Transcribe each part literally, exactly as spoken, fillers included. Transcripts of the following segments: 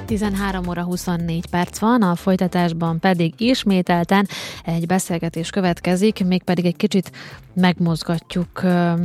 tizenhárom óra huszonnégy perc van, a folytatásban pedig ismételten egy beszélgetés következik, mégpedig egy kicsit megmozgatjuk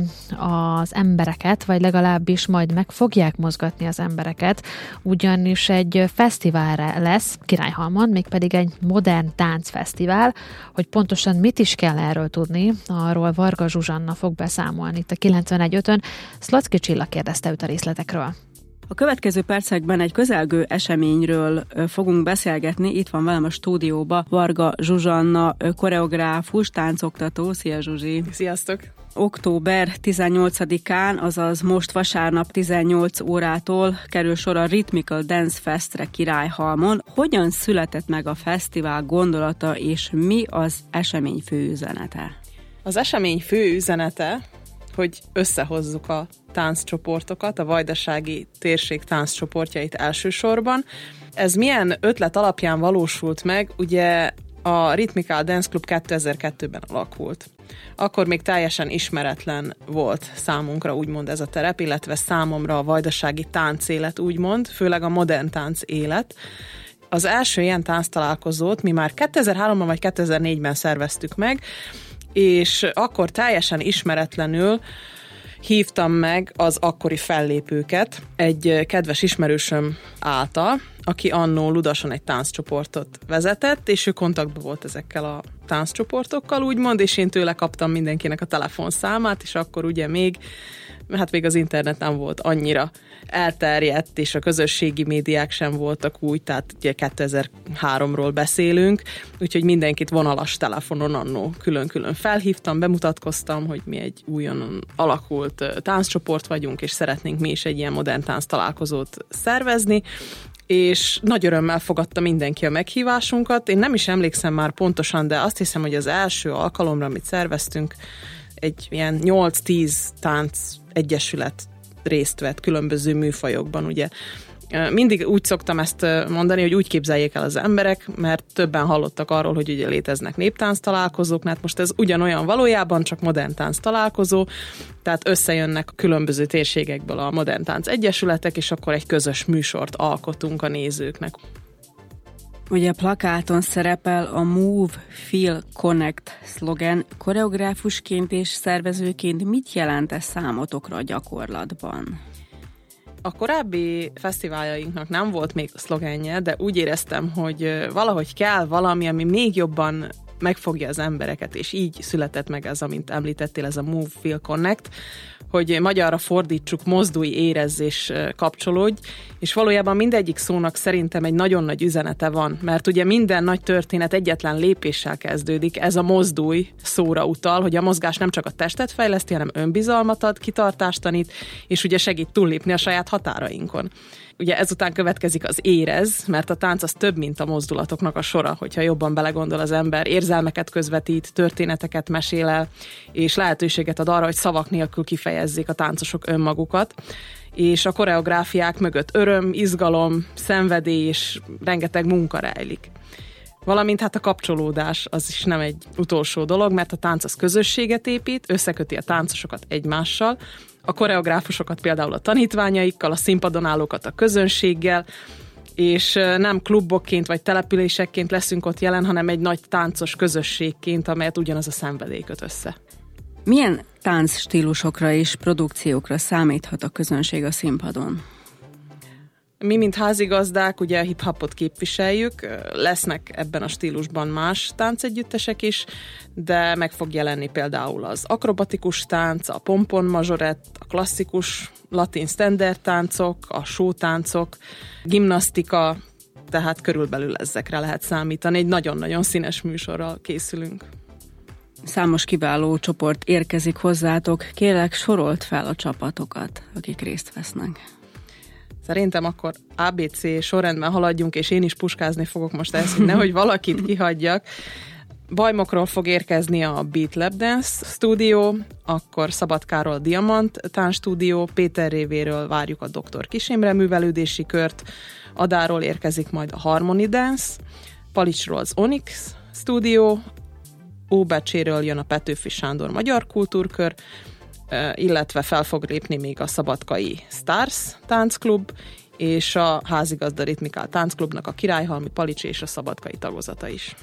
az embereket, vagy legalábbis majd meg fogják mozgatni az embereket, ugyanis egy fesztiválra lesz Királyhalmon, mégpedig egy modern táncfesztivál. Hogy pontosan mit is kell erről tudni, arról Varga Zsuzsanna fog beszámolni itt a kilencvenegy ötön. Szlocki Csilla kérdezte őt a részletekről. A következő percekben egy közelgő eseményről fogunk beszélgetni. Itt van velem a stúdióba Varga Zsuzsanna, koreográfus, táncoktató. Szia, Zsuzsi! Sziasztok! október tizennyolcadikán, azaz most vasárnap tizennyolc órától kerül sor a Rhythmical Dance Festre Királyhalmon. Hogyan született meg a fesztivál gondolata, és mi az esemény fő üzenete? Az esemény fő üzenete, hogy összehozzuk a tánccsoportokat, a vajdasági térség tánccsoportjait elsősorban. Ez milyen ötlet alapján valósult meg? Ugye a Rhythmical Dance Club kétezer-kettőben alakult. Akkor még teljesen ismeretlen volt számunkra úgymond ez a terep, illetve számomra a vajdasági táncélet úgymond, főleg a modern táncélet. Az első ilyen tánctalálkozót mi már kétezer-háromban vagy kétezer-négyben szerveztük meg, és akkor teljesen ismeretlenül hívtam meg az akkori fellépőket egy kedves ismerősöm által, aki annó Ludason egy tánccsoportot vezetett, és ő kontaktban volt ezekkel a tánccsoportokkal, úgymond, és én tőle kaptam mindenkinek a telefonszámát, és akkor ugye még, hát még az internet nem volt annyira elterjedt, és a közösségi médiák sem voltak úgy, tehát ugye kétezer-háromról beszélünk, úgyhogy mindenkit vonalas telefonon annó külön-külön felhívtam, bemutatkoztam, hogy mi egy újonnan alakult tánccsoport vagyunk, és szeretnénk mi is egy ilyen modern tánc találkozót szervezni, és nagy örömmel fogadta mindenki a meghívásunkat. Én nem is emlékszem már pontosan, de azt hiszem, hogy az első alkalomra, amit szerveztünk, egy ilyen nyolc-tíz tánc egyesület részt vett különböző műfajokban, ugye. Mindig úgy szoktam ezt mondani, hogy úgy képzeljék el az emberek, mert többen hallottak arról, hogy ugye léteznek néptánc találkozók, mert most ez ugyanolyan valójában, csak modern tánc találkozó, tehát összejönnek a különböző térségekből a modern tánc egyesületek, és akkor egy közös műsort alkotunk a nézőknek. Ugye a plakáton szerepel a Move, Feel, Connect szlogen. Koreográfusként és szervezőként mit jelent ez számotokra a gyakorlatban? A korábbi fesztiváljainknak nem volt még szlogenje, de úgy éreztem, hogy valahogy kell valami, ami még jobban megfogja az embereket, és így született meg ez, amint említettél, ez a Move, Feel, Connect, hogy magyarra fordítsuk, mozdulj, érezz és kapcsolódj, és valójában mindegyik szónak szerintem egy nagyon nagy üzenete van, mert ugye minden nagy történet egyetlen lépéssel kezdődik, ez a mozdulj szóra utal, hogy a mozgás nem csak a testet fejleszti, hanem önbizalmat ad, kitartást tanít, és ugye segít túllépni a saját határainkon. Ugye ezután következik az érez, mert a tánc az több, mint a mozdulatoknak a sora, hogyha jobban belegondol az ember, érzelmeket közvetít, történeteket mesél el, és lehetőséget ad arra, hogy szavak nélkül kifejezzék a táncosok önmagukat, és a koreográfiák mögött öröm, izgalom, szenvedély és rengeteg munka rejlik. Valamint hát a kapcsolódás az is nem egy utolsó dolog, mert a tánc az közösséget épít, összeköti a táncosokat egymással, a koreográfusokat például a tanítványaikkal, a színpadon állókat a közönséggel, és nem klubokként vagy településekként leszünk ott jelen, hanem egy nagy táncos közösségként, amelyet ugyanaz a szenvedély köt össze. Milyen táncstílusokra és produkciókra számíthat a közönség a színpadon? Mi, mint házigazdák, ugye a hip-hopot képviseljük, lesznek ebben a stílusban más táncegyüttesek is, de meg fog jelenni például az akrobatikus tánc, a pompon mazsorett, a klasszikus latin standard táncok, a show táncok, gimnasztika, tehát körülbelül ezekre lehet számítani. Egy nagyon-nagyon színes műsorral készülünk. Számos kiváló csoport érkezik hozzátok. Kérlek, sorolt fel a csapatokat, akik részt vesznek. Szerintem akkor á bé cé sorrendben haladjunk, és én is puskázni fogok most ezt, hogy nehogy valakit kihagyjak. Bajmokról fog érkezni a Beat Lab Dance stúdió, akkor Szabadkáról a Diamant táncstúdió, Péter Révéről várjuk a doktor Kis Imre művelődési kört, Adáról érkezik majd a Harmony Dance, Palicsról az Onyx stúdió, Óbecséről jön a Petőfi Sándor Magyar Kultúrkör, illetve fel fog lépni még a szabadkai Stars táncklub, és a házigazda Ritmikál Táncklubnak a Királyhalmi, Palicsi és a Szabadkai tagozata is.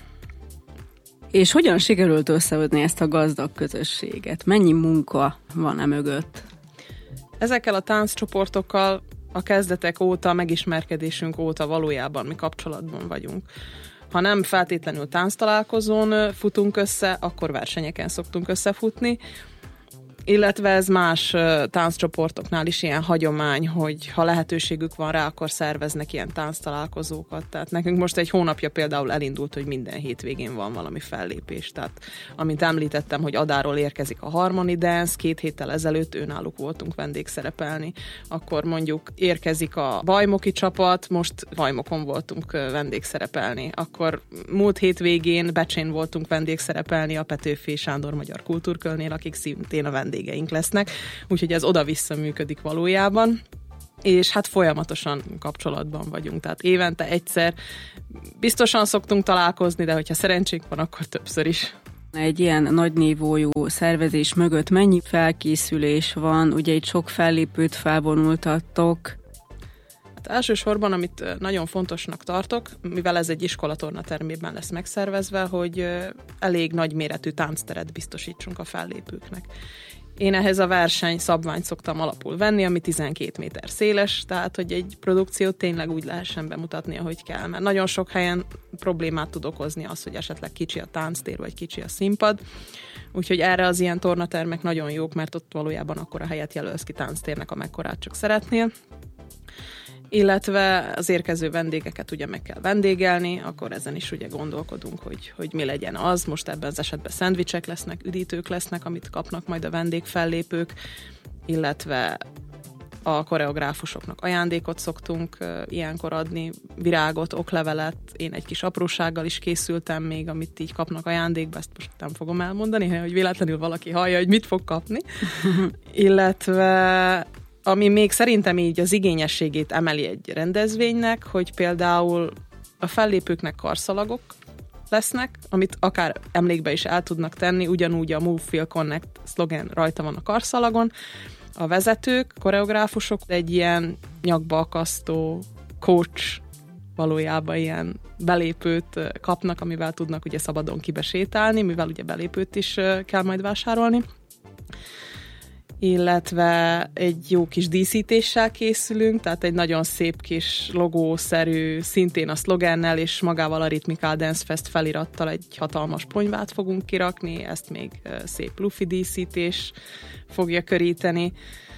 És hogyan sikerült összehozni ezt a gazdag közösséget? Mennyi munka van e mögött? Ezekkel a tánccsoportokkal a kezdetek óta, a megismerkedésünk óta valójában mi kapcsolatban vagyunk. Ha nem feltétlenül tánctalálkozón futunk össze, akkor versenyeken szoktunk összefutni, illetve ez más tánccsoportoknál is ilyen hagyomány, hogy ha lehetőségük van rá, akkor szerveznek ilyen tánctalálkozókat. Tehát nekünk most egy hónapja például elindult, hogy minden hétvégén van valami fellépés. Tehát amint említettem, hogy Adáról érkezik a Harmony Dance, két héttel ezelőtt őnáluk voltunk vendégszerepelni. Akkor mondjuk érkezik a bajmoki csapat, most Bajmokon voltunk vendégszerepelni. Akkor múlt hétvégén Becsén voltunk vendégszerepelni a Petőfi Sándor Magyar Kultúrkörnél, akik szintén a vendég vendégeink lesznek, úgyhogy ez oda-vissza működik valójában, és hát folyamatosan kapcsolatban vagyunk, tehát évente egyszer biztosan szoktunk találkozni, de hogyha szerencsénk van, akkor többször is. Egy ilyen nagynívójú szervezés mögött mennyi felkészülés van, ugye itt sok fellépőt felvonultattok? Hát elsősorban, amit nagyon fontosnak tartok, mivel ez egy iskolatornatermében lesz megszervezve, hogy elég nagyméretű táncteret biztosítsunk a fellépőknek. Én ehhez a verseny szabványt szoktam alapul venni, ami tizenkét méter széles, tehát hogy egy produkciót tényleg úgy lehessen bemutatni, ahogy kell. Mert nagyon sok helyen problémát tud okozni az, hogy esetleg kicsi a tánctér, vagy kicsi a színpad. Úgyhogy erre az ilyen tornatermek nagyon jók, mert ott valójában akkora helyet jelölsz ki tánctérnek, amekkorát csak szeretnél. Illetve az érkező vendégeket ugye meg kell vendégelni, akkor ezen is ugye gondolkodunk, hogy, hogy mi legyen az. Most ebben az esetben szendvicsek lesznek, üdítők lesznek, amit kapnak majd a vendégfellépők, illetve a koreográfusoknak ajándékot szoktunk uh, ilyenkor adni, virágot, oklevelet, én egy kis aprósággal is készültem még, amit így kapnak ajándékba, ezt most nem fogom elmondani, hogy véletlenül valaki hallja, hogy mit fog kapni. Illetve ami még szerintem így az igényességét emeli egy rendezvénynek, hogy például a fellépőknek karszalagok lesznek, amit akár emlékbe is el tudnak tenni, ugyanúgy a Move Feel Connect szlogen rajta van a karszalagon. A vezetők, koreográfusok egy ilyen nyakba akasztó coach, valójában ilyen belépőt kapnak, amivel tudnak ugye szabadon kibesétálni, mivel ugye belépőt is kell majd vásárolni. Illetve egy jó kis díszítéssel készülünk, tehát egy nagyon szép kis logószerű, szintén a szlogennel és magával a Ritmikál Dance Fest felirattal egy hatalmas ponyvát fogunk kirakni, ezt még szép lufi díszítés fogja köríteni.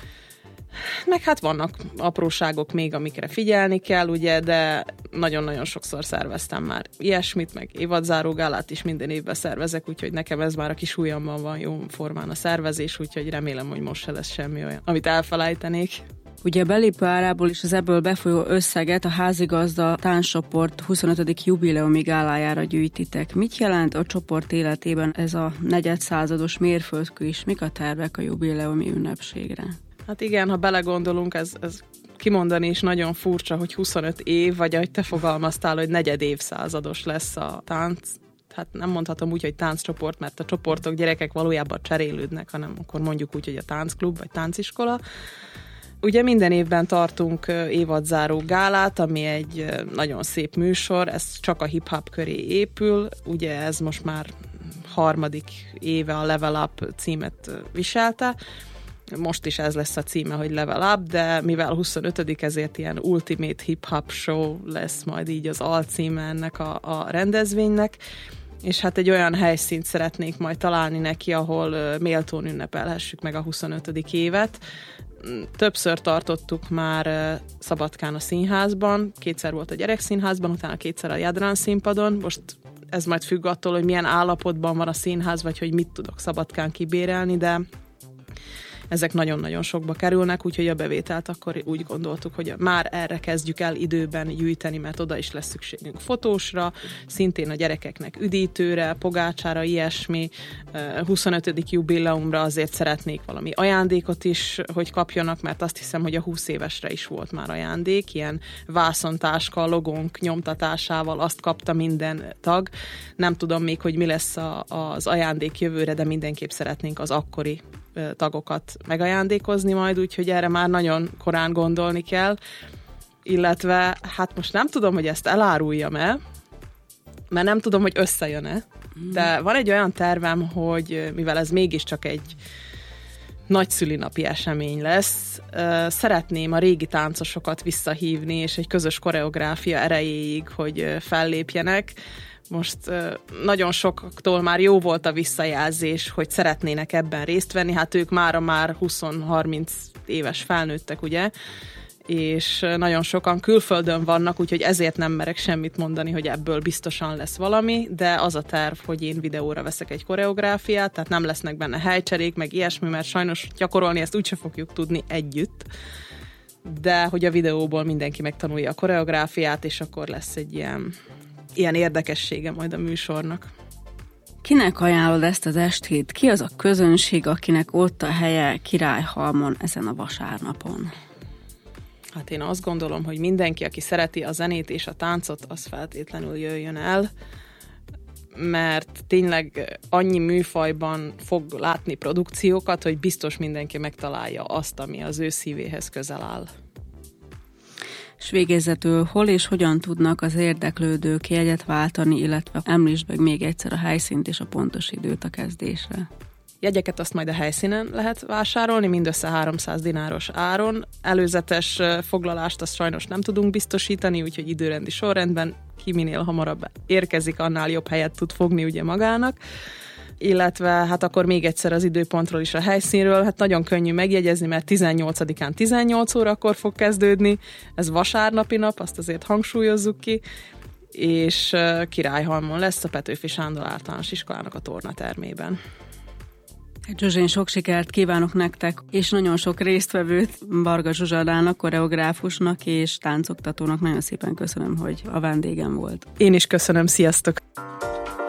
Meg hát vannak apróságok még, amikre figyelni kell, ugye, de nagyon-nagyon sokszor szerveztem már ilyesmit, meg évadzáró gálát is minden évben szervezek, úgyhogy nekem ez már a kis ujjamban van jó formán a szervezés, úgyhogy remélem, hogy most se lesz semmi olyan, amit elfelejtenék. Ugye a belépő árából és az ebből befolyó összeget a házigazda tánccsoport huszonötödik jubileumi gálájára gyűjtitek. Mit jelent a csoport életében ez a negyedszázados mérföldkő, és mik a tervek a jubileumi ünnepségre? Hát igen, ha belegondolunk, ez, ez kimondani is nagyon furcsa, hogy huszonöt év, vagy ahogy te fogalmaztál, hogy negyed évszázados lesz a tánc. Hát nem mondhatom úgy, hogy tánccsoport, mert a csoportok, gyerekek valójában cserélődnek, hanem akkor mondjuk úgy, hogy a táncklub, vagy tánciskola. Ugye minden évben tartunk évadzáró gálát, ami egy nagyon szép műsor, ez csak a hip-hop köré épül, ugye ez most már harmadik éve a Level Up címet viselte. Most is ez lesz a címe, hogy Level Up, de mivel huszonötödik, ezért ilyen Ultimate Hip-Hop Show lesz majd így az alcíme ennek a, a rendezvénynek, és hát egy olyan helyszínt szeretnék majd találni neki, ahol méltón ünnepelhessük meg a huszonötödik évet. Többször tartottuk már Szabadkán a színházban, kétszer volt a gyerekszínházban, utána kétszer a Jadran színpadon, most ez majd függ attól, hogy milyen állapotban van a színház, vagy hogy mit tudok Szabadkán kibérelni, de ezek nagyon-nagyon sokba kerülnek, úgyhogy a bevételt akkor úgy gondoltuk, hogy már erre kezdjük el időben gyűjteni, mert oda is lesz szükségünk fotósra, szintén a gyerekeknek üdítőre, pogácsára, ilyesmi. huszonötödik jubileumra azért szeretnék valami ajándékot is, hogy kapjanak, mert azt hiszem, hogy a húsz évesre is volt már ajándék, ilyen vászontáska, logónk nyomtatásával azt kapta minden tag. Nem tudom még, hogy mi lesz a, az ajándék jövőre, de mindenképp szeretnénk az akkori tagokat megajándékozni majd, úgyhogy erre már nagyon korán gondolni kell. illetve hát most nem tudom, hogy ezt eláruljam-e, mert nem tudom, hogy összejön-e, de van egy olyan tervem, hogy mivel ez mégiscsak egy nagy szülinapi esemény lesz, szeretném a régi táncosokat visszahívni, és egy közös koreográfia erejéig, hogy fellépjenek. Most nagyon sokaktól már jó volt a visszajelzés, hogy szeretnének ebben részt venni, hát ők mára már húsz-harminc éves felnőttek, ugye, és nagyon sokan külföldön vannak, úgyhogy ezért nem merek semmit mondani, hogy ebből biztosan lesz valami, de az a terv, hogy én videóra veszek egy koreográfiát, tehát nem lesznek benne helycserék, meg ilyesmi, mert sajnos gyakorolni ezt úgyse fogjuk tudni együtt, de hogy a videóból mindenki megtanulja a koreográfiát, és akkor lesz egy ilyen, ilyen érdekessége majd a műsornak. Kinek ajánlod ezt az estét? Ki az a közönség, akinek ott a helye Királyhalmon ezen a vasárnapon? Hát én azt gondolom, hogy mindenki, aki szereti a zenét és a táncot, az feltétlenül jöjjön el, mert tényleg annyi műfajban fog látni produkciókat, hogy biztos mindenki megtalálja azt, ami az ő szívéhez közel áll. És végezetül hol és hogyan tudnak az érdeklődők jegyet váltani, illetve említsd meg még egyszer a helyszínt és a pontos időt a kezdésre. Jegyeket azt majd a helyszínen lehet vásárolni, mindössze háromszáz dináros áron. Előzetes foglalást azt sajnos nem tudunk biztosítani, úgyhogy időrendi sorrendben ki minél hamarabb érkezik, annál jobb helyet tud fogni ugye magának. Illetve hát akkor még egyszer az időpontról is a helyszínről, hát nagyon könnyű megjegyezni, mert tizennyolcadikán tizennyolc órakor fog kezdődni, ez vasárnapi nap, azt azért hangsúlyozzuk ki, és Királyhalmon lesz a Petőfi Sándor Általános Iskolának a tornatermében. Zsuzsén, sok sikert kívánok nektek, és nagyon sok résztvevőt, Varga Zsuzsadának, koreográfusnak és táncoktatónak nagyon szépen köszönöm, hogy a vendégem volt. Én is köszönöm, sziasztok!